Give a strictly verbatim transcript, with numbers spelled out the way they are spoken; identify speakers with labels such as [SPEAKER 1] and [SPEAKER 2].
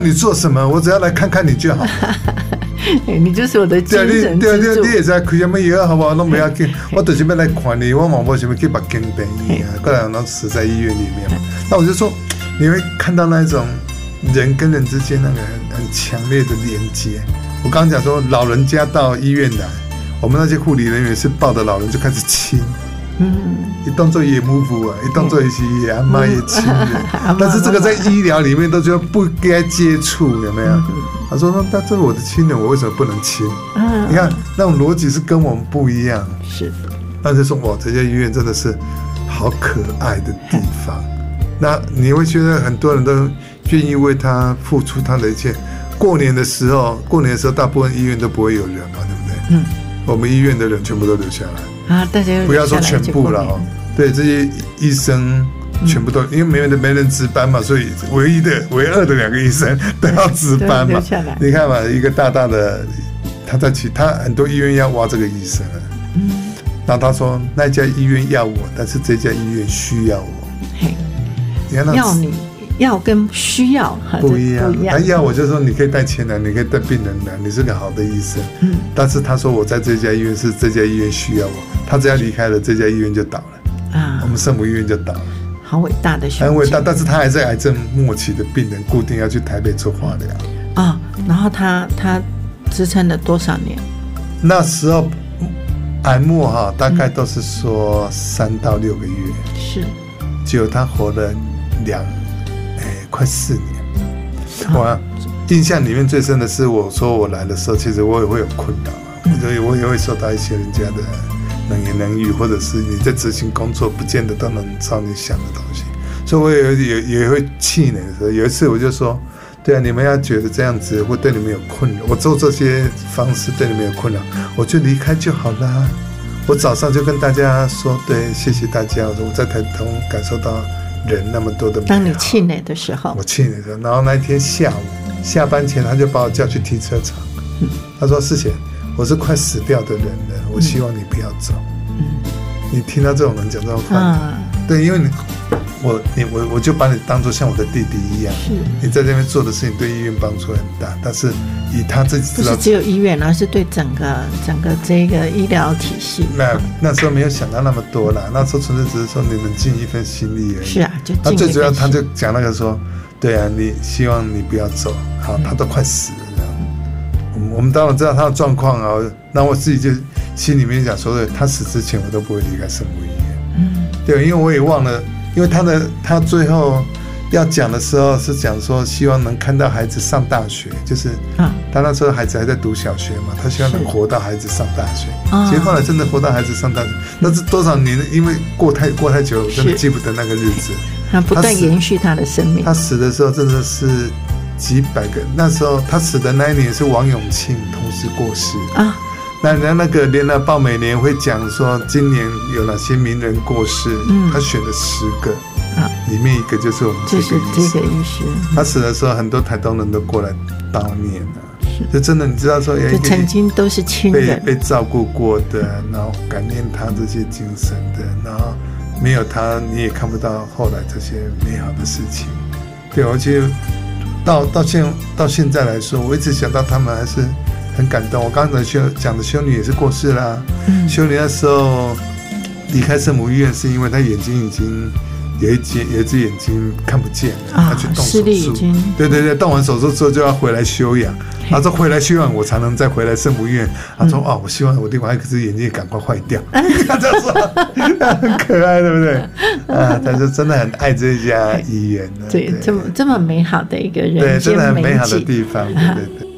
[SPEAKER 1] 你做什么，我只要来看看你就好。
[SPEAKER 2] 你就是我的精神
[SPEAKER 1] 对
[SPEAKER 2] 支柱。
[SPEAKER 1] 对，你也知道开什么药好不好？都不要紧，我就是要来看你。我嘛没什么去把根病医啊，过来能死在医院里面嘛。那我就说，你会看到那种人跟人之间那个很很强烈的连接。我刚刚讲说，老人家到医院来，我们那些护理人员是抱着老人就开始亲。嗯，一当做也母父啊，一当做也是也阿妈也亲人，但是这个在医疗里面都说不该接触，有没有？他说那那这是我的亲人，我为什么不能亲？嗯，你看那种逻辑是跟我们不一样。
[SPEAKER 2] 是，
[SPEAKER 1] 但是说哇，这家医院真的是好可爱的地方。那你会觉得很多人都愿意为他付出他的一切。过年的时候，过年的时候大部分医院都不会有人嘛，对不对？嗯，我们医院的人全部都留下来。啊，大家不要说全部了哦，对，这些医生全部都、嗯、因为没人没人值班嘛，所以唯一的唯二的两个医生都要值班嘛。你看嘛，一个大大的，他在其他很多医院要挖这个医生了，嗯，然后他说那家医院要我，但是这家医院需要我。嘿，你看要你。
[SPEAKER 2] 要跟需要
[SPEAKER 1] 不一样，他要我就说你可以带钱来，你可以带病人来，你是个好的医生。嗯，但是他说我在这家医院是这家医院需要我，他只要离开了这家医院就倒了啊，我们圣母医院就倒了。
[SPEAKER 2] 好伟大的兄弟，
[SPEAKER 1] 很伟大，但是他还是癌症末期的病人，固定要去台北做化疗
[SPEAKER 2] 啊。然后他他支撑了多少年？
[SPEAKER 1] 那时候癌末哈，大概都是说三到六个月，是，结果他活了两。快四年，我印象里面最深的是，我说我来的时候，其实我也会有困扰，所以我也会受到一些人家的冷言冷语，或者是你在执行工作，不见得都能照你想的东西，所以我也也也会气馁的时候。有一次我就说，对啊，你们要觉得这样子会对你们有困扰，我做这些方式对你们有困扰，我就离开就好啦。我早上就跟大家说，对，谢谢大家，我说我在台东感受到。人那么多的美好，
[SPEAKER 2] 当你气馁的时候，
[SPEAKER 1] 我气馁的时候，然后那一天下午下班前，他就把我叫去停车场。嗯、他说：“世贤，我是快死掉的人了，我希望你不要走。嗯”你听到这种人讲这种话，嗯、对，因为你我你我我就把你当作像我的弟弟一样，是你在这边做的事情对医院帮助很大，但是以他自己知道，
[SPEAKER 2] 不是只有医院，而是对整个整个这个医疗体系。
[SPEAKER 1] 那那时候没有想到那么多啦，那时候纯粹只是说你能尽一份心力而已。
[SPEAKER 2] 是啊，就尽一份心力。
[SPEAKER 1] 那最主要他就讲那个说，对啊，你希望你不要走，好，他都快死了这样。嗯、我们当然知道他的状况啊，那我自己就心里面讲说，对，他死之前我都不会离开圣母医院。嗯，对，因为我也忘了。因为他的他最后要讲的时候是讲说希望能看到孩子上大学，就是他那时候孩子还在读小学嘛，他希望能活到孩子上大学。其实后来真的活到孩子上大学，那是多少年？因为过太过太久，我真的记不得那个日子。
[SPEAKER 2] 他不断延续他的生命。
[SPEAKER 1] 他死的时候真的是几百个，那时候他死的那一年是王永庆同时过世啊。那人家那个联合报每年会讲说今年有哪些名人过世，嗯、他选了十个，啊，里面一个就是我们这个医师。
[SPEAKER 2] 这个医师，
[SPEAKER 1] 嗯、他死的时候，很多台东人都过来悼念啊。就真的，你知道说，
[SPEAKER 2] 就曾经都是亲人
[SPEAKER 1] 被被照顾过的，然后感念他这些精神的，然后没有他你也看不到后来这些美好的事情。对，而且到到现到现在来说，我一直想到他们还是。很感动，我刚才修讲的修女也是过世啦。嗯、修女那时候离开圣母医院，是因为她眼睛已经有一只有一只眼睛看不见了，她、啊、去动手术。对对对，动完手术之后就要回来休养。她说回来休养，我才能再回来圣母医院。她说、嗯、哦，我希望我另外一只眼睛赶快坏掉。她这样说，很可爱，对不对？啊，她就真的很爱这家医院。
[SPEAKER 2] 对，这么这么美好的一个人间美景，
[SPEAKER 1] 对，真的很美好的地方，对对对。